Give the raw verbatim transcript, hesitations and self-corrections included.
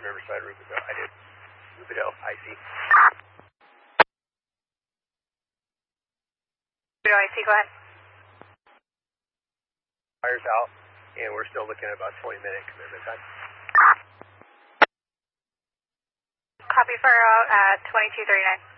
Riverside, Rubidoux. I did. Rubidoux, I see. Rubidoux, I see, go ahead. Fire's out, and we're still looking at about twenty minute commitment time. Copy fire out at twenty-two thirty-nine.